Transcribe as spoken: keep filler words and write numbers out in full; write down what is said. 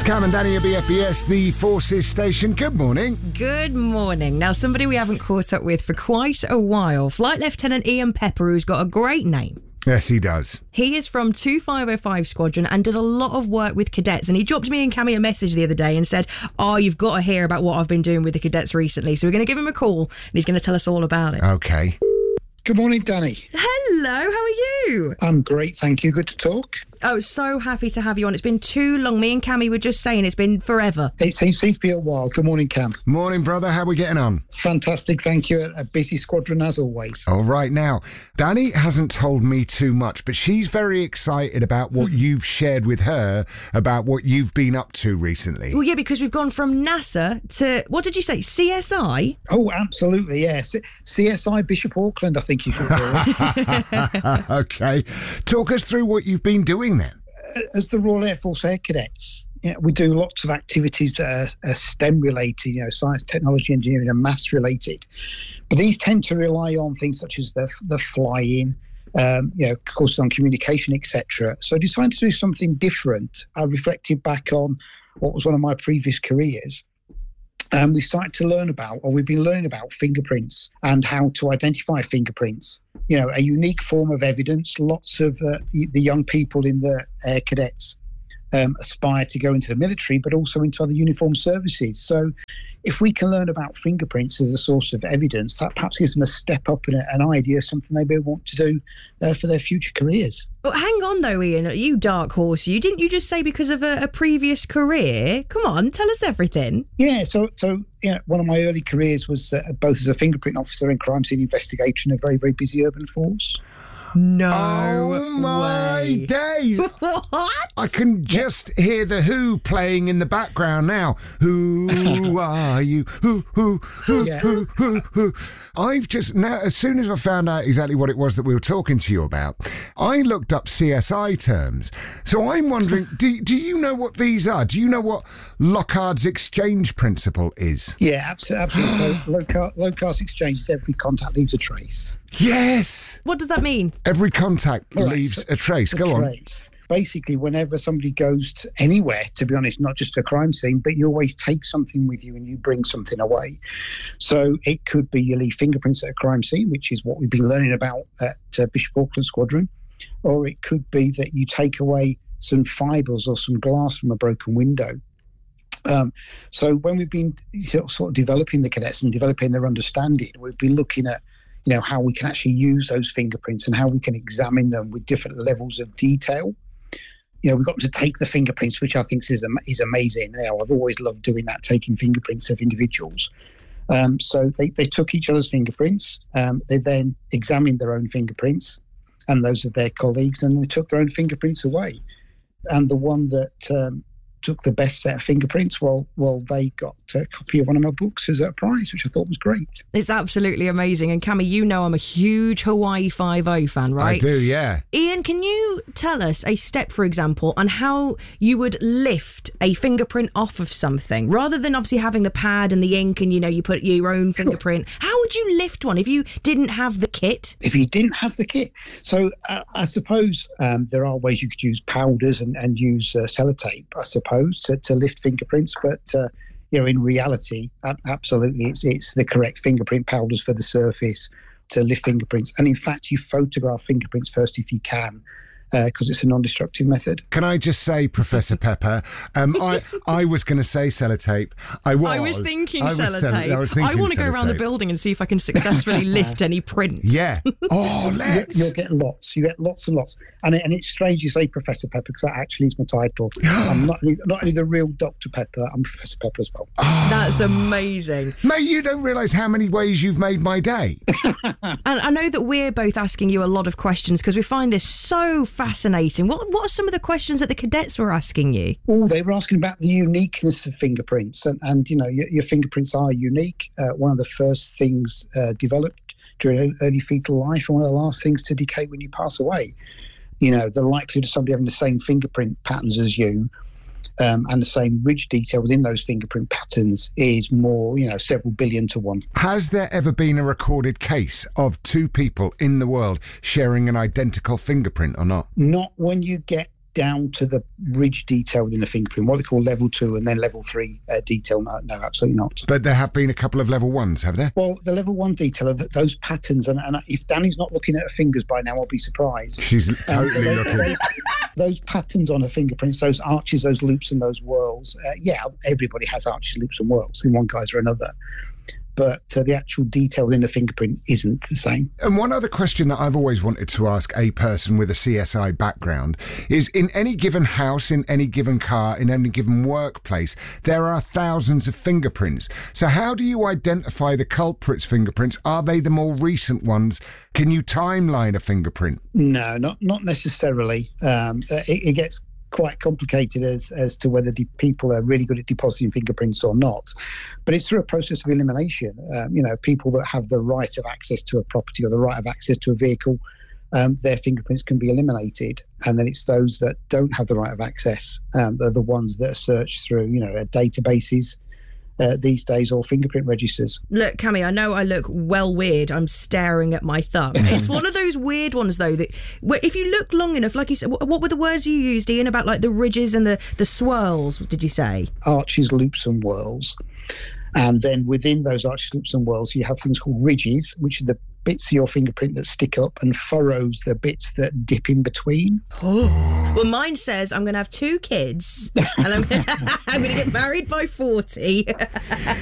Cam and Danny at B F B S, the Forces Station. Good morning. Good morning. Now, somebody we haven't caught up with for quite a while, Flight Lieutenant Ian Pepper, who's got a great name. Yes, he does. He is from two five oh five Squadron and does a lot of work with cadets. And he dropped me and Cammy a message the other day and said, oh, you've got to hear about what I've been doing with the cadets recently. So we're going to give him a call and he's going to tell us all about it. Okay. Good morning, Danny. Hello, how are you? I'm great, thank you. Good to talk. Oh, so happy to have you on. It's been too long. Me and Cammy were just saying it's been forever. It seems, seems to be a while. Good morning, Cam. Morning, brother. How are we getting on? Fantastic, thank you. A busy squadron as always. All right, now, Danny hasn't told me too much, but she's very excited about what you've shared with her about what you've been up to recently. Well, yeah, because we've gone from NASA to, what did you say, C S I? Oh, absolutely, yes. C S I Bishop Auckland, I think you should call it. Okay. Talk us through what you've been doing then. As the Royal Air Force Air Cadets, you know, we do lots of activities that are, are STEM related, you know, science, technology, engineering and maths related. But these tend to rely on things such as the, the flying, um, you know, courses on communication, et cetera. So I decided to do something different. I reflected back on what was one of my previous careers. And we started to learn about, or we've been learning about fingerprints and how to identify fingerprints. You know, a unique form of evidence. Lots of uh, the young people in the Air Cadets um, aspire to go into the military, but also into other uniformed services. So if we can learn about fingerprints as a source of evidence, that perhaps gives them a step up and an idea, something they may want to do uh, for their future careers. But hang on though, Ian, you dark horse, you didn't you just say because of a, a previous career? Come on, tell us everything. Yeah, so so you know, one of my early careers was uh, both as a fingerprint officer and crime scene investigator in a very, very busy urban force. No Oh my way. days. What? I can just hear the Who playing in the background now. Who are you? Who, who, who, Yeah. who, who, who. I've just, now, as soon as I found out exactly what it was that we were talking to you about, I looked up C S I terms. So I'm wondering, do, do you know what these are? Do you know what Locard's exchange principle is? Yeah, absolutely. absolutely. So low, car, low cost exchange is every contact leaves a trace. Yes. What does that mean? Every contact All right, leaves so a trace. a Go on. trace. Basically, whenever somebody goes to anywhere, to be honest, not just a crime scene, but you always take something with you and you bring something away. So it could be you leave fingerprints at a crime scene, which is what we've been learning about at uh, Bishop Auckland Squadron, or it could be that you take away some fibres or some glass from a broken window. Um, so when we've been sort of developing the cadets and developing their understanding, we've been looking at, you know, how we can actually use those fingerprints and how we can examine them with different levels of detail. You know, we've got to take the fingerprints, which I think is is amazing. You know, I've always loved doing that, taking fingerprints of individuals. Um, so they, they took each other's fingerprints. Um, they then examined their own fingerprints and those of their colleagues, and they took their own fingerprints away. And the one that um, took the best set of fingerprints, well, well, they got a copy of one of my books as a prize, which I thought was great. It's absolutely amazing. And Cammy, you know I'm a huge Hawaii Five-O fan, right? I do, yeah. Ian, can you tell us a step, for example, on how you would lift a fingerprint off of something rather than obviously having the pad and the ink and, you know, you put your own fingerprint? How would you lift one if you didn't have the kit? If you didn't have the kit. So uh, I suppose um, there are ways you could use powders and, and use uh, sellotape, I suppose, to, to lift fingerprints. But, uh, you know, in reality, absolutely, it's, it's the correct fingerprint powders for the surface to lift fingerprints. And in fact, you photograph fingerprints first if you can, because uh, it's a non-destructive method. Can I just say, Professor Pepper, um, I I was going to say sellotape. I was. I was thinking I was sellotape. Cell- I, was thinking I want to go around the sellotape. building and see if I can successfully lift any prints. Yeah. Oh, let's. You'll get lots. You get lots and lots. And, it, and it's strange you say Professor Pepper, because that actually is my title. I'm not only, not only the real Doctor Pepper, I'm Professor Pepper as well. That's amazing. Mate, you don't realise how many ways you've made my day. And I know that we're both asking you a lot of questions because we find this so fascinating. What what are some of the questions that the cadets were asking you? Oh, they were asking about the uniqueness of fingerprints. And, and you know, your, your fingerprints are unique. Uh, one of the first things uh, developed during early fetal life and one of the last things to decay when you pass away. You know, the likelihood of somebody having the same fingerprint patterns as you um, and the same ridge detail within those fingerprint patterns is more, you know, several billion to one. Has there ever been a recorded case of two people in the world sharing an identical fingerprint or not? Not when you get down to the ridge detail within the fingerprint, what they call level two and then level three uh, detail. No, no, absolutely not. But there have been a couple of level ones, have there? Well, the level one detail are th- those patterns, and, and if Danny's not looking at her fingers by now, I'll be surprised. She's totally um, looking. Those, those patterns on her fingerprints, those arches, those loops and those whorls, uh, yeah, everybody has arches, loops and whorls in one guise or another. But uh, the actual detail in the fingerprint isn't the same. And one other question that I've always wanted to ask a person with a C S I background is, in any given house, in any given car, in any given workplace, there are thousands of fingerprints. So how do you identify the culprit's fingerprints? Are they the more recent ones? Can you timeline a fingerprint? No, not not necessarily. Um, it, it gets quite complicated as as to whether the people are really good at depositing fingerprints or not. But it's through a process of elimination. Um, you know, people that have the right of access to a property or the right of access to a vehicle, um, their fingerprints can be eliminated. And then it's those that don't have the right of access, um, they're the ones that are searched through, you know, databases uh, these days, or fingerprint registers. Look, Cammy, I know I look well weird. I'm staring at my thumb. It's one of those weird ones, though, that where if you look long enough, like you said, what, what were the words you used, Ian, about like the ridges and the, the swirls, what did you say? Arches, loops and whorls. And then within those arches, loops and whorls, you have things called ridges, which are the bits of your fingerprint that stick up, and furrows, the bits that dip in between. Oh. Well, mine says I'm going to have two kids and I'm going to get married by forty.